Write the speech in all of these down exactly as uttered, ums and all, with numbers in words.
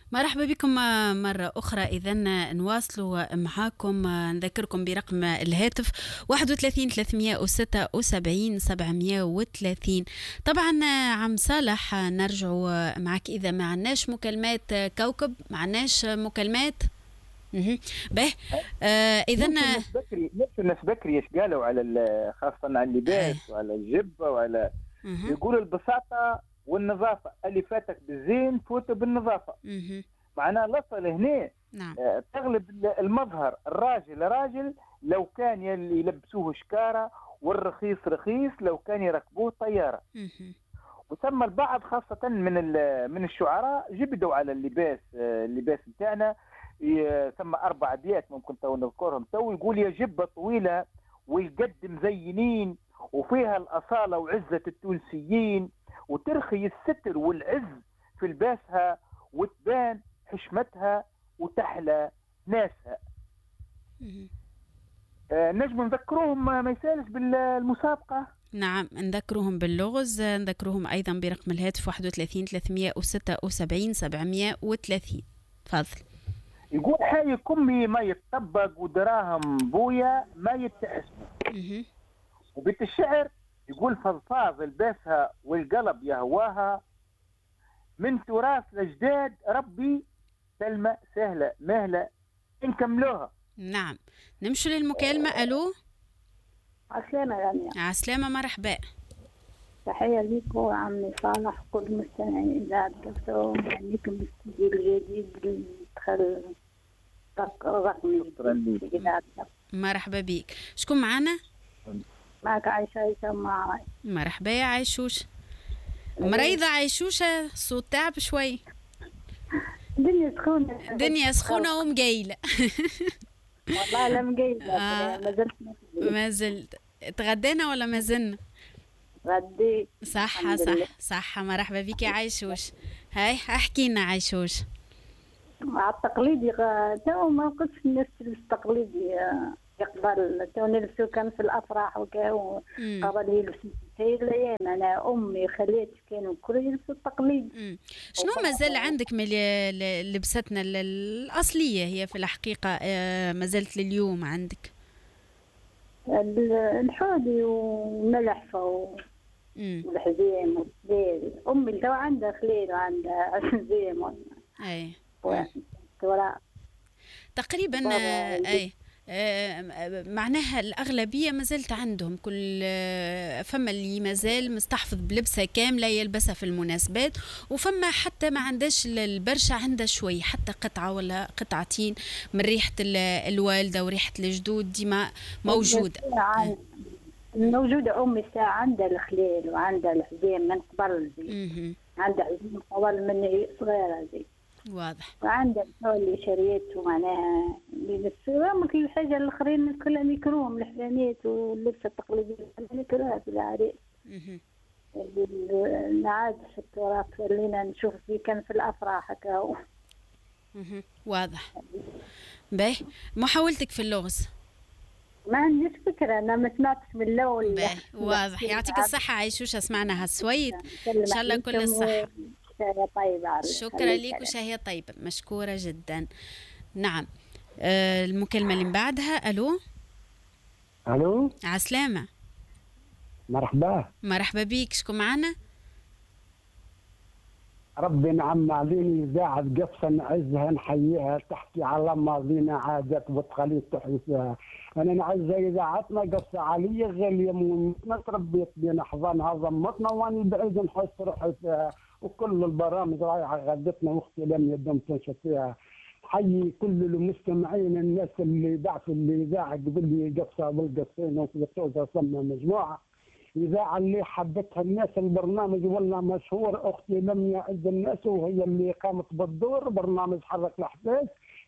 مرحبا بكم مرة أخرى. إذا نواصلوا معاكم، نذكركم برقم الهاتف واحد وثلاثين ثلاثمية وستة وسبعين سبعمية وثلاثين. طبعا عم صالح نرجعوا معك إذا ما عناش مكالمات. كوكب ما عناش مكالمات. به آه إذا نفس بكري نفس الناس بكري ايش قالوا على خاصة على اللباس آه. وعلى الجبة وعلى مه. يقولوا البساطة والنظافة، اللي فاتك بالزين فوت بالنظافة. مه. معناه الأصل هنا نعم. آه، تغلب المظهر. الراجل راجل لو كان يلي يلبسوه شكارة، والرخيص رخيص لو كان يركبوه طيارة. مه. وثم البعض خاصة من من الشعراء جبدوا على اللباس آه، اللباس بتاعنا. ثم أربع أبيات ممكن تو نذكرهم تو. يقول: يا جبة طويلة والقد مزينين، وفيها الأصالة وعزة التونسيين، وترخي الستر والعز في لباسها، وتبان حشمتها وتحلى ناسها. مه. آه نجم نذكروهم ما يسالش بالمسابقة. نعم، نذكرهم باللغز، نذكرهم أيضا برقم الهاتف واحد وثلاثين ثلاثمية وستة وسبعين سبعمية وثلاثين. تفضل. يقول: حي كمي ما يتطبق، ودراهم بويا ما يتحسبوا. وبيت الشعر يقول: فضفاض لباسها والقلب يهواها، من تراث الأجداد ربي سلمى سهلة مهلة نكملوها. نعم، نمشوا للمكالمة. ألو، عسلامة رانيا. عسلامة، مرحبا. تحية ليك وعمي صالح كل مستمعين إذاعة قبطة، ونهنيكم بالاستديو الجديد اللي دخل رقمي في إذاعة قبطة. مرحبا بيك. شكون معنا؟ معك عايشة عيشة معاي. مرحبا يا عيشوش. مريضة عيشوشة، صوت تعب شوي. دنيا سخونة. دنيا سخونة ومقيلة. والله لا مقيلة. آه. ما زلت ما زلت. تغدينا ولا ما زلنا؟ غديت. صحة صح صحة. مرحبا بك يا عيشوش. هاي احكي لنا عيشوش. على التقليدي تو ما قلتش نفس التقليدي يقبل. تو نلبسو كان في الافراح وكاو قبل يلبسوا في الايام. انا امي خالاتي كانوا كل يلبسوا التقليدي. شنو مازال عندك من لبستنا الاصليه هي في الحقيقه ما زالت لليوم عندك؟ الحودي وملحفه والحزام والسدير. امي تو عندها خليل وعندها حزام. اي وراء تقريبا. اي آه معناها الأغلبية ما زالت عندهم كل آه فما اللي ما زال مستحفظ بلبسها كاملة يلبسها في المناسبات، وفما حتى ما عندهش البرشا، عندها شوي حتى قطعة ولا قطعتين من ريحة الوالدة وريحة الجدود ديما موجودة. آه. موجودة. أمي ساعة عندها الخليل وعندها الحزام من قبل زي. عندها حزام قبل من صغيرة زي. واضح. وعندها اللي شريته معناها للسلام. كل الحاجة الآخرين كلها ميكروهم الحلانيات واللبسة التقليدية ميكروها في العريس. العادة في التراث اللي نشوف فيه كان في الأفراح هكا. واضح. باهي، محاولتك في اللغز؟ ما عنديش فكرة، أنا ما سمعتش من الأول. واضح. يعطيك الصحة عيشوشة، سمعنا هالسويد إن شاء الله كل الصحة. شاهية طيبة. شكرا لك وشاهية طيبة، مشكورة جدا. نعم. آه المكالمة اللي بعدها. ألو. ألو. عسلامة. مرحبا. مرحبا بيك. شكون معنا؟ ربي نعم علينا إذاعة قفصة نعزها نحييها، تحكي على ماضينا عادات وتقاليد تحييها. أنا نعز إذاعتنا قفصة عليا غالية مونتنا، تربيت بين حضانها ضمتنا، وأنا بعيد نحس روحي فيها، وكل البرامج رايحة غدتنا واختي لم يدم تنشط فيها. حيي كل المستمعين، الناس اللي بعثوا الإذاعة قبل لي قفصة والقفصين وقفصة صمنا مجموعة. إذاعة اللي حبتها الناس، البرنامج ولا مشهور. أختي لم يعز الناس وهي اللي قامت بالدور. برنامج حرك الأحداث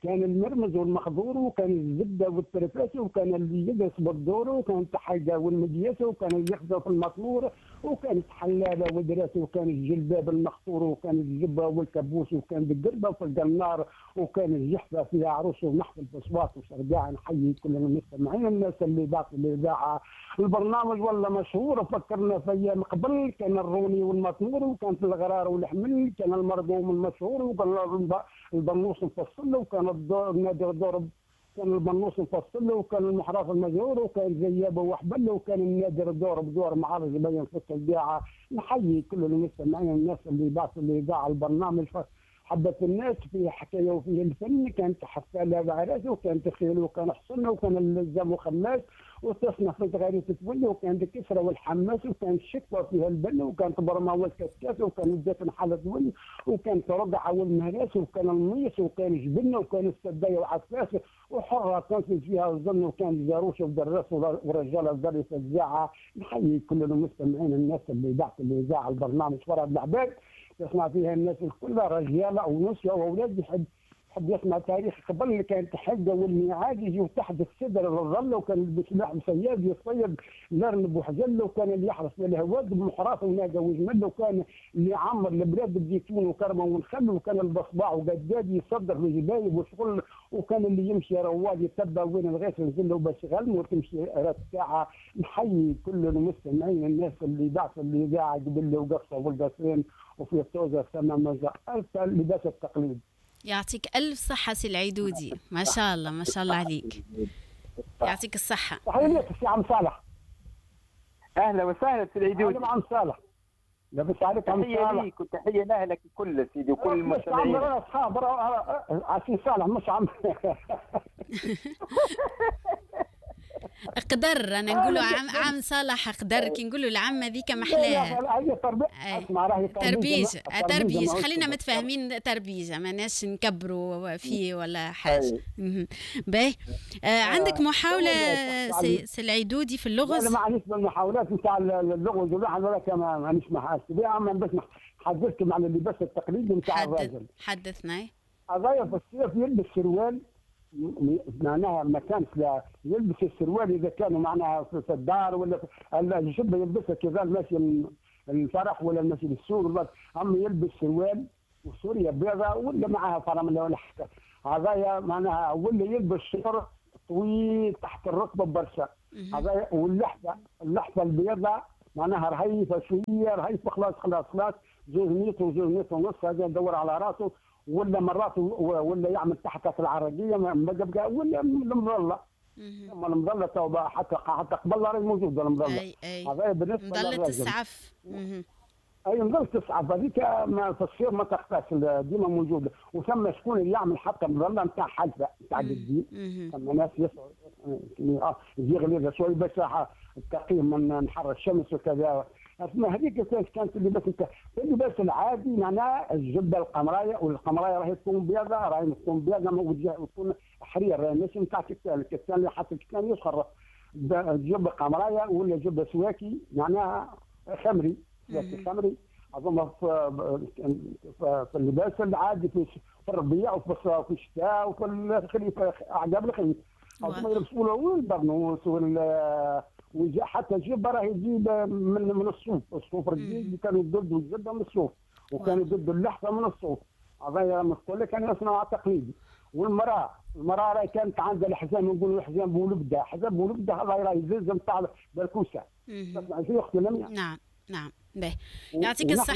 كان المرمز والمخضور، وكان الزبده والترفاسي، وكان اللي يجلس بالدور، وكان الحاجه والمدياسه، وكان اللي يخزر في المطلور، وكانت حلاله ودراسه، وكان الجلباب المخطور، وكان الجبه والكبوس، وكان القربه في النار، وكان الجحفه فيها عروس ونحفل بصوات وسرقاع. نحيي كل المستمعين الناس اللي باقي الاذاعه. البرنامج والله مشهور، فكرنا في ايام قبل كان الروني والمطمور، وكان في الغرار والحمل، كان المرقوم المشهور، وكان البنوس مفصل له، وكان النادي الضرب كان البنوس مفصل له، وكان المحراف المزهور، وكان زيابه وحبل له، وكان النادر الضرب دور معارض يبين في التشجيع. نحيي كل المستمعين الناس اللي بعثوا الاذاعه البرنامج. حبت الناس فيه حكايه وفيه الفن، كانت حفاله بعراسه، وكانت خيل، وكان حصن، وكان اللزام وخماس، وتصنع في غير تتولي، وكانت الكسره والحماس، وكان الشكوى فيها البن، وكانت برما والكسكاس، وكان الزيت حاله ول، وكانت رقعه والمهراس، وكان الميس، وكان جبنه، وكان السدايه وعفاسه، وحره تنفذ فيها الظن، وكان جاروشه ودراس ورجال الدري في الذاعه. نحيي كل المستمعين الناس اللي بعثوا الاذاعه البرنامج فرد العباد، يسمع فيها الناس الكل رجال او نسوه واولاد يحب يحب يسمع تاريخ قبل اللي كانت حجه والميعاد يجي تحت السدر الظل، وكان بسلاح مسياد يصيد الارنب وحجل، وكان اللي يحرس الهواد بمحراث وناقه وجمل، وكان اللي يعمر البلاد بالزيتون وكرمه ونخل، وكان البصباع وقداد يصدر في جبايب وشغل، وكان اللي يمشي رواد يتبع وين الغيث نزل وبس غلم وتمشي رات ساعه. نحيي كل المستمعين الناس اللي بعثوا الاذاعه قبل وقصه والقصرين وفي التوزه سما مجا الف لباس التقليد. يعطيك ألف صحة سي العيدودي، ما شاء الله ما شاء الله عليك، يعطيك الصحة. تحية لك سي عم صالح. أهلا وسهلا سي العيدودي. أهلا عم صالح. لاباس عليك عم صالح. تحية ليك وتحية لأهلك الكل سيدي وكل المستمعين. عم أصحاب عسي صالح مش عم. اقدر انا نقول له عم عم صالح اقدر كي نقول له العمه ذيك محلاها تربيج تربيج خلينا متفاهمين تربيجه ماناش نكبروا فيه ولا حاجه. باهي آه عندك محاوله سي العيدودي في اللغز؟ انا ما عنديش بالمحاولات نتاع اللغز ولا كمان مانيش محاسب بها، اما بس حدثتكم عن اللباس التقليدي نتاع الراجل. حدثنا. الراجل في الصيف يلبس سروال، معناها ما كانش يلبس السروال اذا كانوا معناها في الدار ولا الجبه يلبسها كذا ماشي الفرح ولا ماشي للسوق، اما يلبس سروال وسوريا بيضاء ولا معها فرمله ولا حتى هذايا معناها، ولا يلبس شعر طويل تحت الركبه برشا هذايا، واللحفه اللحفه البيضاء معناها رهيفه شويه رهيفه خلاص خلاص خلاص زوج متر وزوج متر ونص، هذا يدور على راسه ولا مرات ولا يعمل تحت في العرقيه بقى ولا المظله. اما المظله تو حتى حتى قبل راهي موجوده المظله. اي اي هذا بالنسبه مظله السعف. اي مظله السعف هذيك في الصيف ما تختفش ديما موجوده، وثم شكون اللي يعمل حتى مظله نتاع حلفه نتاع قديم، ثم ناس يسعوا يجي غليظه شوي بس التقييم من حر الشمس وكذا. اسمها هذيك كانت اللباس اللباس العادي معناها الجبه القمرايه، والقمرايه راهي تكون بيضاء راهي تكون بيضاء وتكون حرير راهي ماشي نتاع كتان، الكتان اللي حتى الكتان يسخر جبه قمرايه ولا جبه سواكي معناها خمري سواكي خمري. اظن في, في اللباس العادي في الربيع وفي الشتاء وفي الخريف اعقاب الخريف اظن يلبسوا له والبرنوس وال وجا حتى الجبه راه يجيب من من الصوف، الصوف الجديد اللي كانوا ضد الجبه من الصوف، وكانوا ضد اللحفه من الصوف. هذا نقول لك كان يصنع تقليدي. والمراه المراه راهي كانت عندها الحزام نقولوا الحزام بولبده، حزام بولبده هذا راهي زز نتاع بالكوسه. تسمع شي اختي لميا؟ نعم نعم باهي يعطيك الصحه.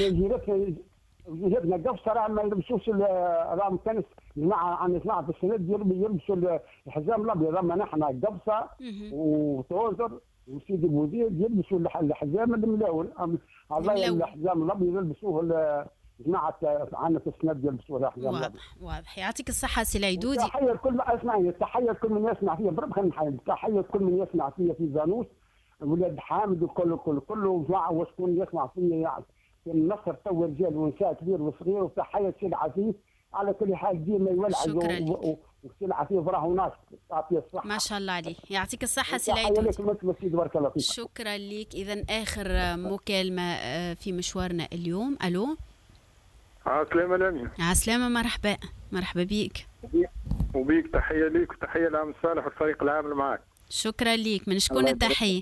جبنا قفصه راه ما يلبسوش راه كان جماعه عن جماعه في السند يلبسوا الحزام الابيض، اما نحن قفصه وتوزر وسيدي بوزيد يلبسوا الحزام الملون. هذا الحزام الابيض يلبسوه جماعه عنا في السند يلبسوه الحزام الابيض. واضح واضح يعطيك الصحه سي العيدودي. تحيه لكل اسمعي تحيه لكل من يسمع فيها برب خلينا نحيي تحيه لكل من يسمع فيها في زانوس ولاد حامد وكل كل كله جماعه وشكون يسمع فيا يعني في النصر تو رجال ونساء كبير وصغير. وتحيه سي العفيف على كل حال ديما يولعوا وسي العفيف راهو ناشط يعطيه الصحه. ما شاء الله عليه يعطيك الصحه سي العيدودي. بارك الله فيك. شكرا لك. اذا اخر مكالمه في مشوارنا اليوم. الو عسلامة لميا. عسلامة مرحبا مرحبا بيك. وبيك تحيه ليك وتحيه لعم صالح والفريق العامل معك. شكرا ليك. من شكون التحيه؟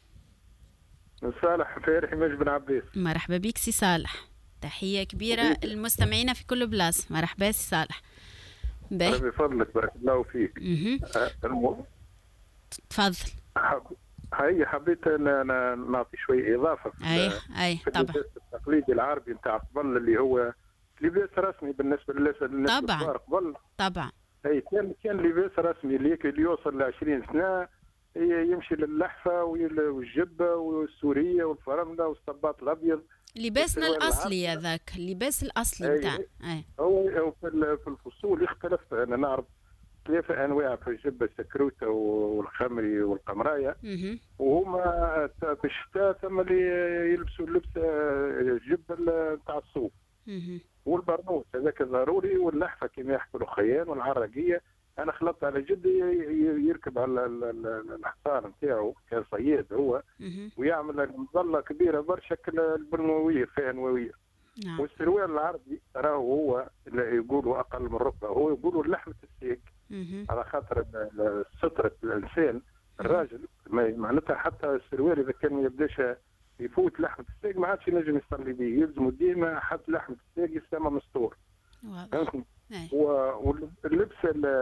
من صالح فارحي مش بن عباس. مرحبا بك سي صالح، تحيه كبيره للمستمعين في كل بلاصه. مرحبا سي صالح. باهي بفضلك بارك الله فيك. اها تفضل. هي حبيت انا نعطي شويه اضافه في اي اي في طبعا اللباس التقليدي العربي نتاع قبل اللي هو لباس رسمي بالنسبه للناس طبعا قبل. طبعا اي كان كان لباس رسمي اللي اللي يوصل ل عشرين سنه يمشي للحفه والجبه والسوريه والفرمله والصباط الابيض. لباسنا الاصلي هذاك اللباس الاصلي بتاعنا. اي هو في الفصول يختلف. انا نعرف ثلاثة أنواع في الجبة السكروتة والخمري والقمراية، وهما في الشتاء ثم اللي يلبسوا اللبس الجبة نتاع الصوف والبرنوس هذاك ضروري، واللحفة كما يحكوا الخيان والعراقية. أنا خلطت على جدي يركب على الحصان نتاعو كصياد هو ويعمل مظلة كبيرة برشا البرنوية فيها نواوير. نعم. والسروال العربي راهو هو اللي يقولوا أقل من ركبة، هو يقولوا لحمة السيك على خاطر سترة الإنسان الراجل معناتها. حتى السروال إذا كان ما يبداش يفوت لحمة السيك ما عادش ينجم يصلي به، يلزموا ديما حتى لحمة السيك يسمى مستور. فهمتني؟ واللبس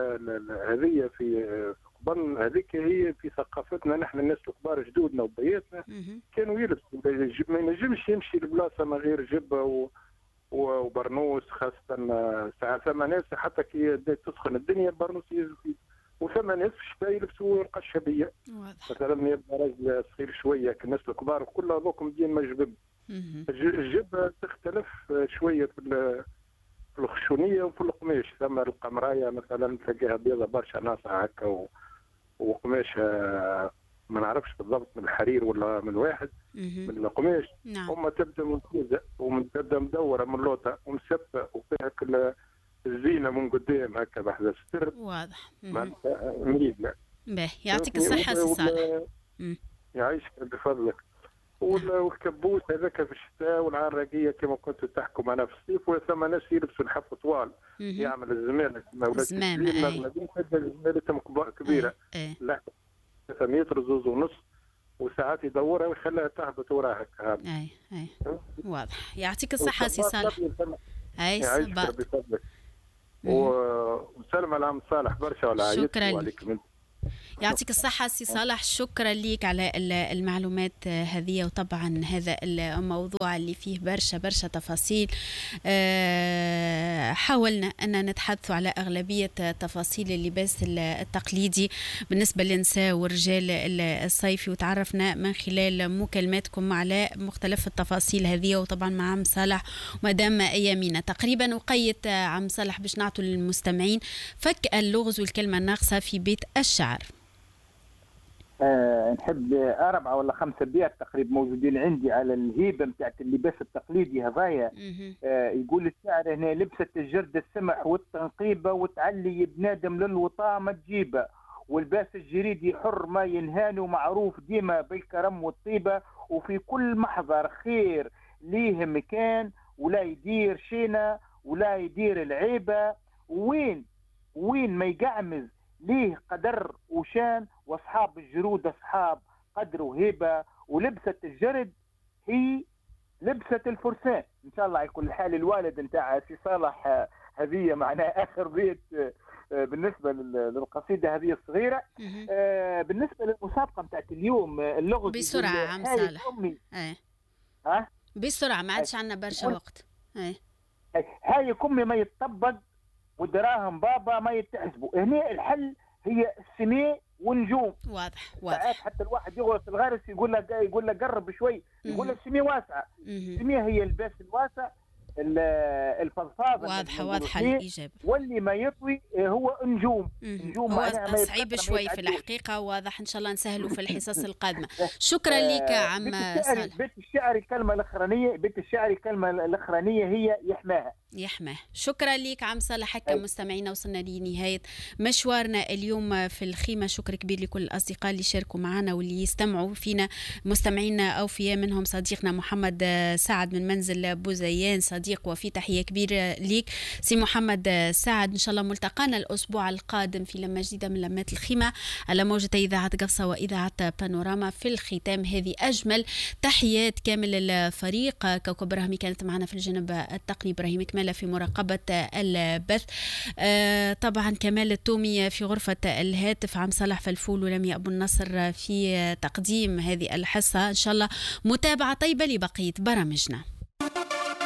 هذه في قبل هذيك هي في ثقافتنا نحن الناس الكبار جدودنا وبياتنا كانوا يلبسوا، ما ينجمش يمشي لبلاصه من غير جبه و... وبرنوس، خاصه ساعات ثم ناس حتى كي تسخن الدنيا البرنوس يلبسوا فيه، وثم ناس في الشتاء يلبسوا القشبيه مثلا يبقى راجل صغير شويه كالناس الكبار كل هذوكم دين مجبب. الجبه تختلف شويه في في الخشونيه وفي القماش. ثم القمرايه مثلا تلاقيها بيضه برشا ناصعه هكا و... وقماش ما نعرفش بالضبط من الحرير ولا من واحد من القماش. نعم. هم تبدا منفوذه وتبدا مدوره من لوطه ومسفه وفيها كل الزينه من قدام هكا بحذا الستر. واضح. مليله. باهي يعطيك الصحه سي صالح. يعيشك بفضلك. والكبوس هذاك في الشتاء والعراقيه كما كنتوا تحكوا معنا في الصيف، وثم ناس يلبسوا الحف طوال يعمل الزمانه كما ولات الزمانه كبيره لا ثلاثة متر زوز ونص، وساعات يدورها ويخليها تهبط وراها هكا. اي اي واضح. يعطيك الصحه سي صالح. اي صباط وسلم على عم صالح برشا ولا شكرا لك. يعطيك الصحة سي صالح، شكرا ليك على المعلومات هذه. وطبعا هذا الموضوع اللي فيه برشا برشا تفاصيل، حاولنا أن نتحدث على أغلبية تفاصيل اللباس التقليدي بالنسبة للنساء والرجال الصيفي، وتعرفنا من خلال مكالماتكم على مختلف التفاصيل هذه. وطبعا مع عم صالح ومدام يمينة تقريبا وقيت عم صالح باش نعطوا للمستمعين فك اللغز والكلمة الناقصة في بيت الشعر. أه نحب أربعة ولا خمسة بيات تقريبا موجودين عندي على الهيبة متاعت اللباس التقليدي هذايا. أه يقول الشاعر هنا: لبسة الجرد السمح والتنقيبة وتعلي بنادم للوطا ما تجيبه، والباس الجريدي حر ما ينهان ومعروف ديما بالكرم والطيبة، وفي كل محضر خير ليه مكان ولا يدير شينة ولا يدير العيبة، وين وين ما يقعمز ليه قدر وشان، واصحاب الجرود اصحاب قدر وهيبه، ولبسه الجرد هي لبسه الفرسان. ان شاء الله يكون الحال الوالد نتاع سي صالح هذه معناها اخر بيت بالنسبه للقصيده هذه الصغيره. بالنسبه للمسابقه نتاعت اليوم اللغز بسرعه عم صالح. ايه ها بسرعه ما عادش عندنا برشا وقت. ايه هاي كمي ما يتطبق ودراهم بابا ما يتحسبوا. هنا الحل هي السماء والنجوم. واضح واضح. ساعات حتى الواحد يغرس الغرس يقول لك يقول لك قرب شوي، يقول لك السماء واسعه. السماء هي الباس الواسع الفضفاض. واضحه واضحه الاجابه. واللي ما يطوي هو نجوم. نجوم هو صعيب شوي في الحقيقه. واضح ان شاء الله نسهلوا في الحصص القادمه. شكرا لك عم صالح. بيت الشعر الكلمه الاخرانيه بيت الشعر الكلمه الاخرانيه هي يحماها يحماه. شكرا لك عم صالح. هكا مستمعينا وصلنا لنهايه مشوارنا اليوم في الخيمه. شكر كبير لكل الاصدقاء اللي شاركوا معنا واللي يستمعوا فينا، مستمعينا اوفياء منهم صديقنا محمد سعد من منزل بوزيان، صديق صديق وفي تحية كبيرة ليك سي محمد سعد. إن شاء الله ملتقانا الأسبوع القادم في لمة جديدة من لمات الخيمة على موجة إذاعة قفصة وإذاعة بانوراما. في الختام هذه أجمل تحيات كامل الفريق. كوكب برهمي كانت معنا في الجانب التقني، إبراهيم كمالة في مراقبة البث، آه طبعا كمال التومي في غرفة الهاتف، عم صالح فلفول ولميا أبو النصر في تقديم هذه الحصة. إن شاء الله متابعة طيبة لبقية برامجنا.